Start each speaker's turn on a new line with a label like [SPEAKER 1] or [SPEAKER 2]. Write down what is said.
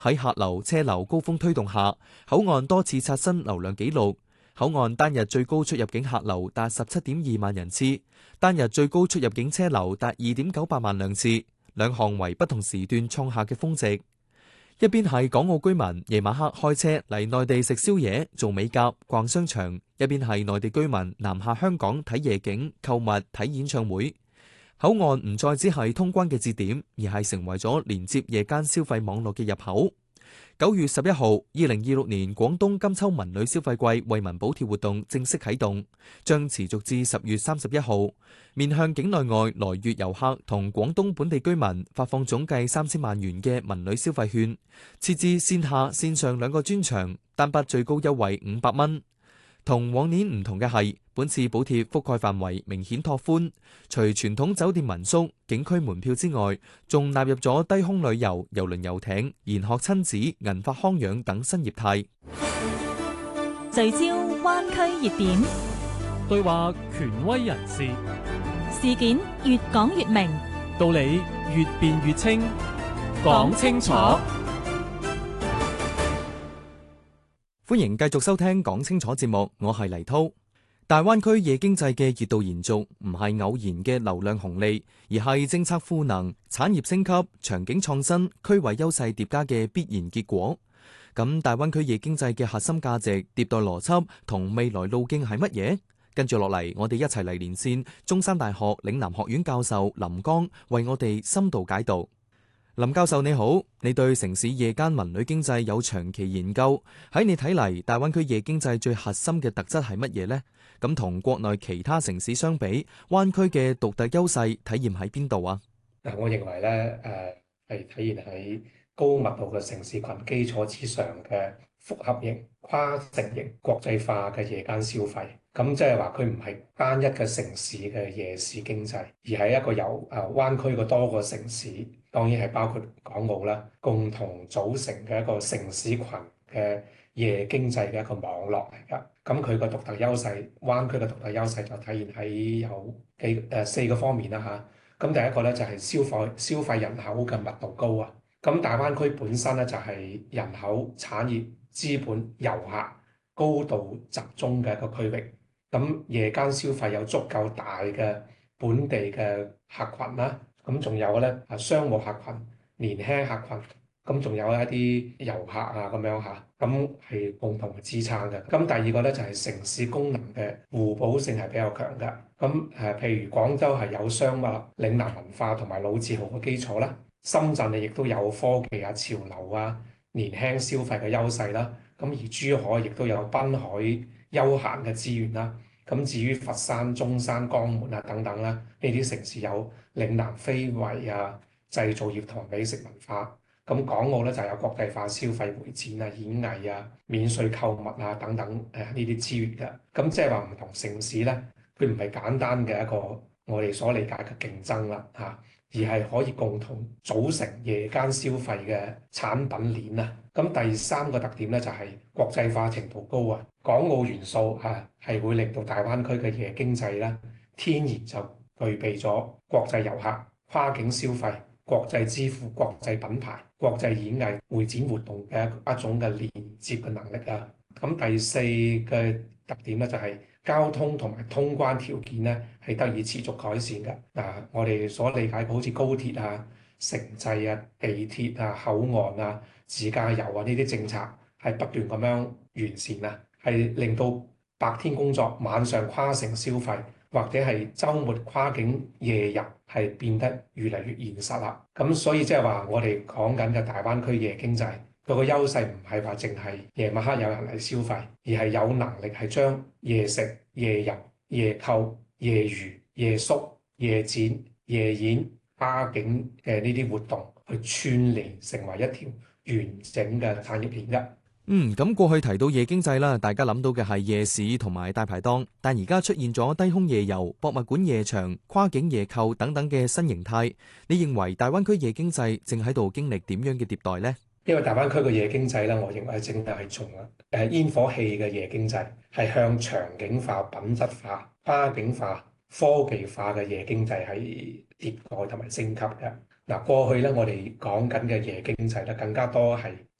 [SPEAKER 1] 喺客流、車流高峰推動下，口岸多次刷新流量紀錄。口岸單日最高出入境客流達17.2萬人次，單日最高出入境車流達2.98萬輛次，兩項為不同時段創下嘅峰值。一邊係港澳居民夜晚黑開車嚟內地食宵夜、做美甲、逛商場，一邊係內地居民南下香港睇夜景、購物、睇演唱會。口岸唔再只係通關嘅節點，而係成為咗連接夜間消費網絡嘅入口。9月11號，2026年廣東金秋文旅消費季惠民補貼活動正式啟動，將持續至10月31號，面向境內外來粵遊客同廣東本地居民發放總計3000萬元嘅文旅消費券，設置線下線上兩個專場，單筆最高優惠500蚊。同往年唔同嘅係，本次補貼覆蓋範圍明顯拓寬，除傳統酒店民宿、景區門票之外，仲納入咗低空旅遊、郵輪遊艇、研學親子、銀髮康養等新業態。
[SPEAKER 2] 聚焦灣區熱點，
[SPEAKER 3] 對話權威人士，
[SPEAKER 2] 事件越講越明，
[SPEAKER 3] 道理越辯越清，講清楚。
[SPEAKER 1] 歡迎繼續收聽講清楚節目，我係黎濤。大灣區夜經濟嘅熱度延續，唔係偶然嘅流量紅利，而係政策賦能、產業升級、場景創新、區位優勢疊加嘅必然結果。咁大灣區夜經濟嘅核心價值、迭代邏輯同未來路徑係乜嘢？跟住落嚟，我哋一齊嚟連線中山大學嶺南學院教授林江，為我哋深度解讀。林教授你好，你對城市夜間文旅經濟有長期研究，喺你睇嚟，大灣區夜經濟最核心嘅特質係乜嘢呢？咁同國內其他城市相比，灣區嘅獨特優勢體現喺邊度啊？
[SPEAKER 4] 我認為咧，係體現喺高密度嘅城市群基礎之上嘅複合型、跨城型、國際化嘅夜間消費。咁即係話佢唔係單一嘅城市嘅夜市經濟，而係一個由灣區嘅多個城市，當然係包括港澳啦，共同組成嘅一個城市群嘅夜經濟嘅一個網絡嚟㗎。咁佢個獨特優勢，灣區嘅獨特優勢就體現喺有4個方面啦嚇。咁第一個咧就係消費人口嘅密度高啊。咁大灣區本身咧就係人口、產業、資本、遊客高度集中嘅一個區域。咁夜間消費有足夠大嘅本地嘅客群啦，咁仲有咧商務客群、年輕客群，咁仲有一啲遊客啊咁樣嚇，咁係共同支撐嘅。咁第二個咧就係城市功能嘅互補性係比較強嘅。咁譬如廣州係有商務、嶺南文化同埋老字號嘅基礎啦，深圳亦都有科技啊、潮流啊、年輕消費嘅優勢啦。咁而珠海亦都有濱海休閒嘅資源啦，咁至於佛山、中山、江門啊等等啦，呢啲城市有嶺南非遺啊、製造業同美食文化。咁港澳咧就有國際化消費會展啊、演藝啊、免稅購物啊等等呢啲資源嘅。咁即係話唔同城市咧，佢唔係簡單嘅一個我哋所理解嘅競爭啦嚇，而係可以共同組成夜間消費嘅產品鏈啊。咁第三個特點咧就係國際化程度高啊，港澳元素係會令到大灣區嘅夜經濟咧天然就具備咗國際遊客、跨境消費、國際支付、國際品牌、國際演藝會展活動嘅一種嘅連接嘅能力啊。咁第四個特點咧就係交通同埋通關條件咧係得以持續改善嘅。我哋所理解嘅好似高鐵啊、城際啊、地鐵啊、口岸啊、自駕遊啊呢啲政策係不斷咁樣完善啊，係令到白天工作、晚上跨城消費或者係週末跨境夜遊係變得越嚟越現實啦。咁所以即係話我哋講緊嘅大灣區夜經濟，佢個優勢唔係話淨係夜晚黑有人嚟消費，而係有能力係將夜食、夜遊、夜購、夜娛、夜宿、夜展、夜演、跨境嘅呢啲活動去串聯成為一條完整嘅產業鏈嘅。
[SPEAKER 1] 咁過去提到夜經濟啦，大家諗到嘅係夜市同埋大排檔，但而家出現咗低空夜遊、博物館夜場、跨境夜購等等嘅新形態。你認為大灣區夜經濟正喺度經歷點樣嘅迭代呢？
[SPEAKER 4] 因為大灣區嘅夜經濟咧，我認為正係從煙火氣嘅夜經濟係向場景化、品質化、跨境化、科技化嘅夜經濟係迭代同埋升級嘅。 嗱，過去咧我哋講緊嘅夜經濟咧，更加多係